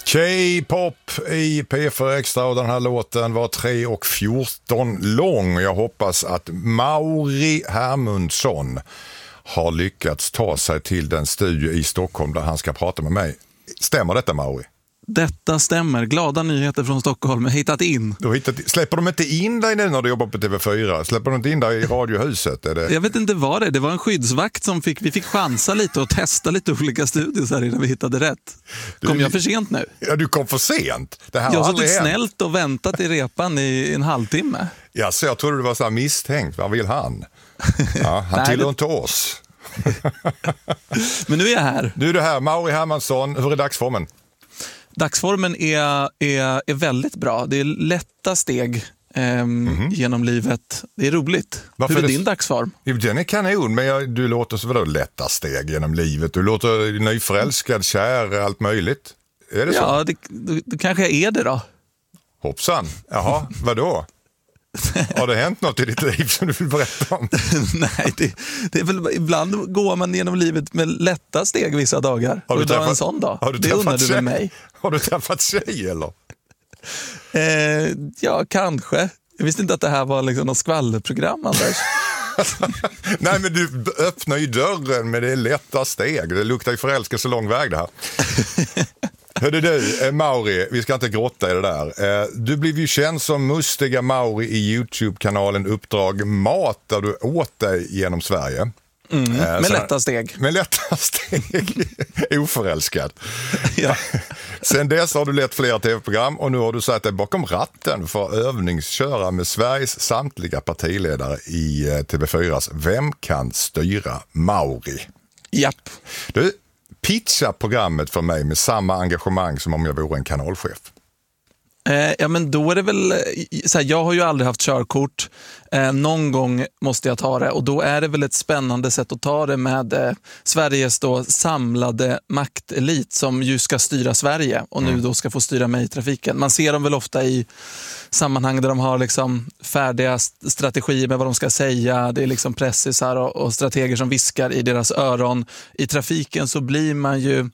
K-pop i P4 Extra och den här låten var 3:14 lång. Jag hoppas att Mauri Hermundsson har lyckats ta sig till den studio i Stockholm där han ska prata med mig. Stämmer detta, Mauri? Detta stämmer. Glada nyheter från Stockholm. Jag har hittat in. Släpper de inte in dig nu när du jobbar på TV4? Släpper de inte in dig i radiohuset? Är det... Jag vet inte vad det är. Det var en skyddsvakt som vi fick chansa lite och testa lite olika studios här innan vi hittade rätt. Kom jag för sent nu? Ja, du kom för sent. Det här jag har suttit snällt och väntat i repan i en halvtimme. Ja, så jag trodde det var så här misstänkt. Vad vill han? Ja, han tillhör inte oss. Men nu är jag här. Nu är du här. Mauri Hermundsson, hur är dagsformen? Dagsformen är väldigt bra. Det är lätta steg genom livet. Det är roligt. Hur är din dagsform? Den är kanon, men du låter så vadå lätta steg genom livet. Du låter nyförälskad, kär, allt möjligt. Är det så? Ja, det kanske jag är det då. Hoppsan. Jaha, vadå? Har det hänt något i ditt liv som du vill berätta om? Nej, det är väl ibland går man genom livet med lätta steg vissa dagar. Har du träffat en sån dag? Har du det undrar du med mig. Har du träffat tjej eller? Ja, kanske. Jag visste inte att det här var liksom något skvallerprogram, Anders. Nej, men du öppnar ju dörren med det lätta steg. Det luktar ju förälskelse lång väg det här. Hörde du, Mauri, vi ska inte grotta i det där. Du blev ju känd som mustiga Mauri i YouTube-kanalen Uppdrag Mat där du åt dig genom Sverige. Med lätta steg. Med lätta steg. Oförälskad. Ja. Sen dess har du lett flera tv-program och nu har du satt dig bakom ratten för att övningsköra med Sveriges samtliga partiledare i TV4s Vem kan styra Mauri? Japp. Du, pitcha programmet för mig med samma engagemang som om jag vore en kanalchef. Ja, men då är det väl så här, jag har ju aldrig haft körkort. Någon gång måste jag ta det och då är det väl ett spännande sätt att ta det med Sveriges då samlade maktelit som ju ska styra Sverige och nu då ska få styra mig i trafiken. Man ser dem väl ofta i sammanhang där de har liksom färdiga strategier med vad de ska säga. Det är liksom pressisar och strateger som viskar i deras öron. I trafiken så blir man ju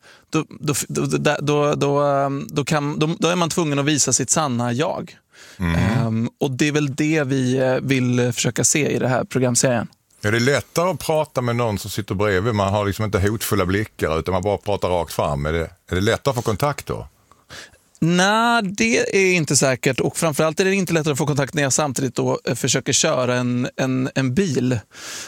då är man tvungen att visa sitt sanna jag. Och det är väl det vi vill försöka se i det här programserien. Är det lättare att prata med någon som sitter bredvid? Man har liksom inte hotfulla blickar utan man bara pratar rakt fram. Är det lättare att få kontakt då? Nej, det är inte säkert och framförallt är det inte lättare att få kontakt när jag samtidigt då försöker köra en bil.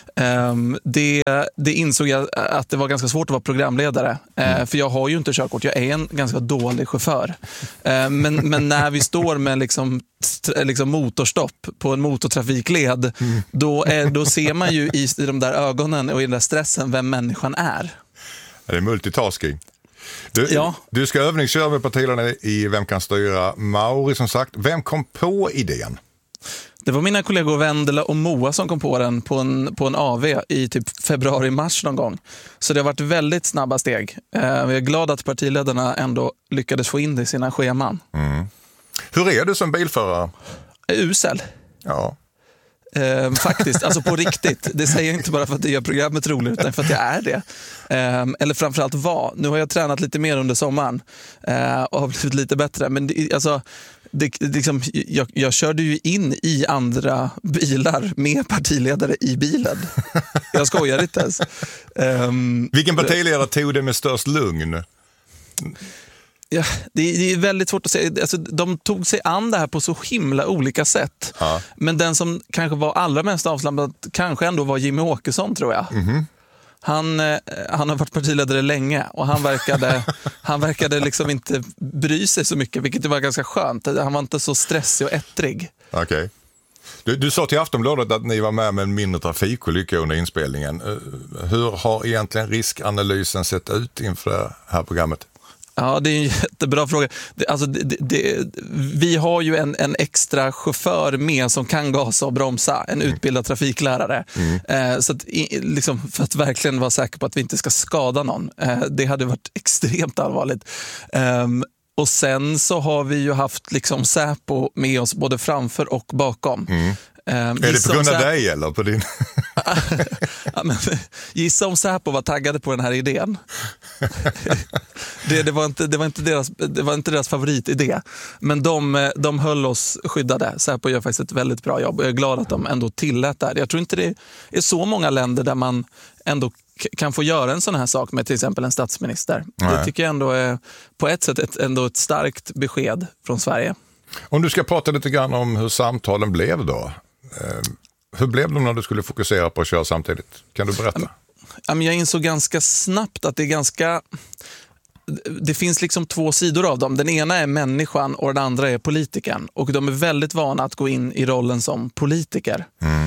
Det insåg jag att det var ganska svårt att vara programledare för jag har ju inte körkort, jag är en ganska dålig chaufför. Men när vi står med liksom motorstopp på en motortrafikled då ser man ju i de där ögonen och i den där stressen vem människan är. Det är multitasking. Du ska övningsköra med partiledarna i Vem kan styra Mauri som sagt. Vem kom på idén? Det var mina kollegor Vendela och Moa som kom på den på en AV i typ februari-mars någon gång. Så det har varit väldigt snabba steg. Jag är glad att partiledarna ändå lyckades få in det i sina scheman. Hur är du som bilförare? Usel. Ja. Faktiskt, alltså på riktigt. Det säger jag inte bara för att det gör programmet roligt utan för att jag är det. Eller framförallt nu har jag tränat lite mer under sommaren och har blivit lite bättre. Men jag körde ju in i andra bilar med partiledare i bilen. Jag skojar inte ens. Vilken partiledare tog det med störst lugn? Ja, det är väldigt svårt att säga. Alltså, de tog sig an det här på så himla olika sätt. Ja. Men den som kanske var allra mest avslappnad kanske ändå var Jimmy Åkesson, tror jag. Han har varit partiledare länge och han verkade liksom inte bry sig så mycket, vilket var ganska skönt. Han var inte så stressig och ettrig. Okej. Du sa till Aftonbladet att ni var med en mindre trafikolycka under inspelningen. Hur har egentligen riskanalysen sett ut inför det här programmet? Ja, det är en jättebra fråga. Vi har ju en extra chaufför med som kan gasa och bromsa, en utbildad trafiklärare. Så att, liksom, för att verkligen vara säker på att vi inte ska skada någon. Det hade varit extremt allvarligt. Och sen så har vi ju haft liksom Säpo med oss både framför och bakom. Är det på grund av dig eller på din? Ja, men, gissa om Säpo var taggade på den här idén. Det var inte deras favoritidé. Men de höll oss skyddade. Säpo gör faktiskt ett väldigt bra jobb och jag är glad att de ändå tillät det. Jag tror inte det är så många länder där man ändå kan få göra en sån här sak med till exempel en statsminister. Nej. Det tycker jag ändå är på ett sätt ett starkt besked från Sverige. Om du ska prata lite grann om hur samtalen blev då. Hur blev de när du skulle fokusera på att köra samtidigt? Kan du berätta? Jag insåg ganska snabbt att det finns liksom två sidor av dem. Den ena är människan och den andra är politikern. Och de är väldigt vana att gå in i rollen som politiker.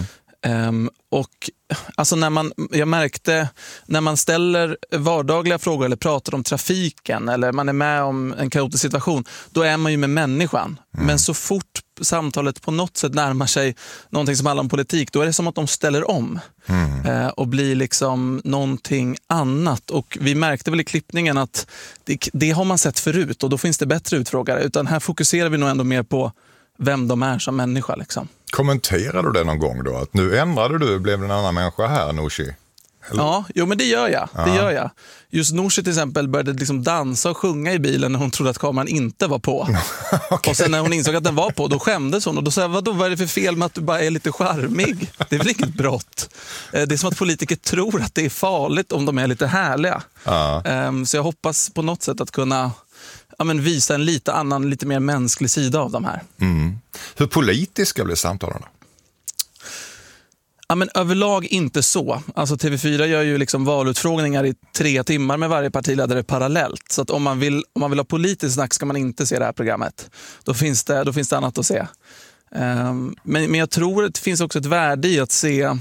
Och alltså jag märkte när man ställer vardagliga frågor eller pratar om trafiken eller man är med om en kaotisk situation, då är man ju med människan. Men så fort samtalet på något sätt närmar sig någonting som handlar om politik, då är det som att de ställer om och blir liksom någonting annat. Och vi märkte väl i klippningen att det har man sett förut och då finns det bättre utfrågare. Utan här fokuserar vi nog ändå mer på vem de är som människa liksom. Kommenterade du det någon gång då? Att nu ändrade du, blev en annan människa här, Nooshi? Eller? Ja, men det gör jag. Det gör jag. Just Nooshi till exempel började liksom dansa och sjunga i bilen när hon trodde att kameran inte var på. Okay. Och sen när hon insåg att den var på, då skämdes hon. Och då sa jag, vad är det för fel med att du bara är lite charmig? Det är väl inget brott. Det är som att politiker tror att det är farligt om de är lite härliga. Så jag hoppas på något sätt att kunna visa en lite mer mänsklig sida av de här. Hur politiska blir samtalen? Ja, men överlag inte så. Alltså TV4 gör ju liksom valutfrågningar i 3 timmar med varje partiledare parallellt. Så att om man vill ha politisk snack ska man inte se det här programmet. Då finns det annat att se. Men jag tror att det finns också ett värde i att se,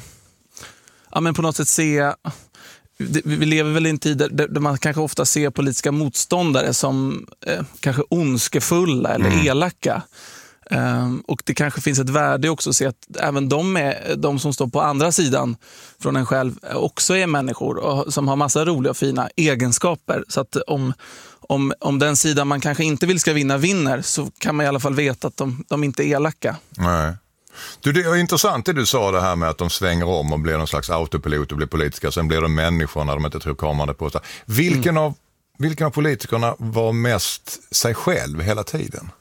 på något sätt se. Vi lever väl i en tid där man kanske ofta ser politiska motståndare som kanske ondskefulla eller elaka. Och det kanske finns ett värde också att se att även de som står på andra sidan från en själv också är människor och som har massa roliga och fina egenskaper. Så att om den sidan man kanske inte vill ska vinner så kan man i alla fall veta att de inte är elaka. Nej. Du, det är intressant det du sa det här med att de svänger om och blir någon slags autopilot och blir politiska. Sen blir de människor när de inte tror kameran är på. Vilken av politikerna var mest sig själv hela tiden?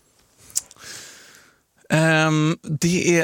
Det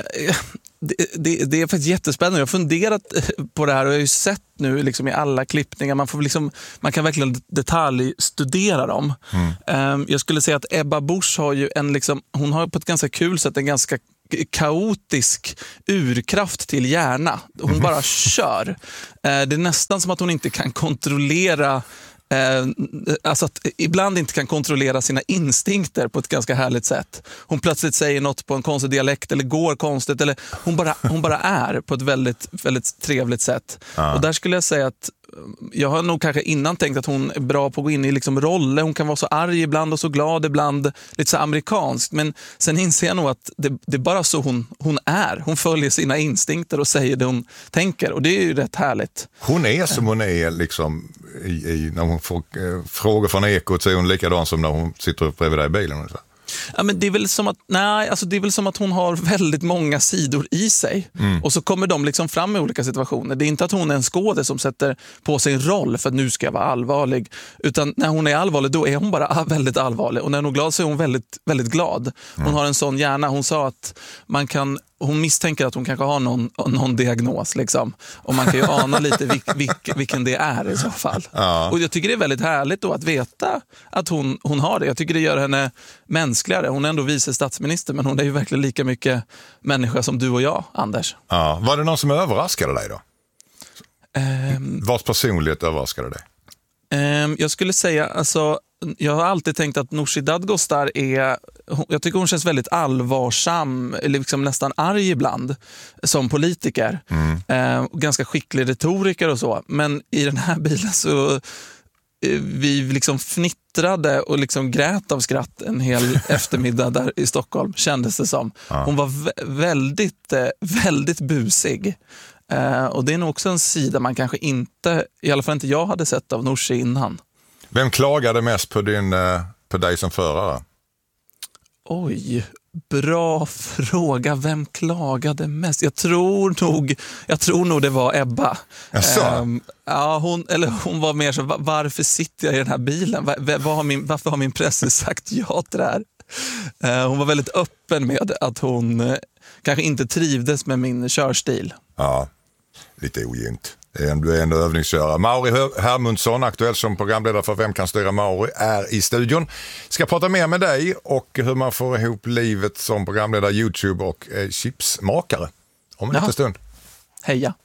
är faktiskt jättespännande. Jag har funderat på det här och jag har ju sett nu liksom i alla klippningar. Man kan verkligen detaljstudera dem. Jag skulle säga att Ebba Busch har ju hon har på ett ganska kul sätt en ganska kaotisk urkraft till hjärna. Hon bara kör. Det är nästan som att hon inte kan kontrollera alltså att ibland inte kan kontrollera sina instinkter på ett ganska härligt sätt. Hon plötsligt säger något på en konstig dialekt eller går konstigt eller hon bara är på ett väldigt, väldigt trevligt sätt. Och där skulle jag säga att jag har nog kanske innan tänkt att hon är bra på att gå in i liksom roller. Hon kan vara så arg ibland och så glad ibland, lite så amerikanskt. Men sen inser jag nog att det är bara så hon är. Hon följer sina instinkter och säger det hon tänker. Och det är ju rätt härligt. Hon är som hon är liksom när hon får frågor från Ekot så är hon likadan som när hon sitter upp bredvid dig i bilen. Så. Ja, men det är väl som att hon har väldigt många sidor i sig. Och så kommer de liksom fram i olika situationer. Det är inte att hon är en skådespelare som sätter på sig en roll för att nu ska jag vara allvarlig. Utan när hon är allvarlig, då är hon bara väldigt allvarlig. Och när hon är glad så är hon väldigt, väldigt glad. Hon har en sån hjärna. Hon sa att hon misstänker att hon kanske har någon diagnos liksom. Och man kan ju ana lite vilken det är i så fall. Ja. Och jag tycker det är väldigt härligt då att veta att hon har det. Jag tycker det gör henne mänskligare. Hon är ändå vice statsminister, men hon är ju verkligen lika mycket människa som du och jag, Anders. Ja. Var det någon som överraskade dig då? Vars personlighet överraskade dig? Jag skulle säga, alltså, jag har alltid tänkt att Nooshi Dadgostar jag tycker hon känns väldigt allvarsam, liksom nästan arg ibland som politiker. Ganska skicklig retoriker och så. Men i den här bilen så vi liksom fnittrade och liksom grät av skratt en hel eftermiddag där i Stockholm, kändes det som. Hon var väldigt, väldigt busig. Och det är nog också en sida man kanske inte, i alla fall inte jag hade sett av Nooshi innan. Vem klagade mest på dig som förare? Oj, bra fråga. Vem klagade mest? Jag tror nog det var Ebba. Ja, hon var mer så, varför sitter jag i den här bilen? Varför har min presse sagt ja till det här? Hon var väldigt öppen med att hon kanske inte trivdes med min körstil. Ja, lite ogynt. Du är ändå övningskörare. Mauri Hermundsson, aktuell som programledare för Vem kan styra Mauri, är i studion. Ska prata mer med dig och hur man får ihop livet som programledare, YouTube och chipsmakare om en liten stund. Heja!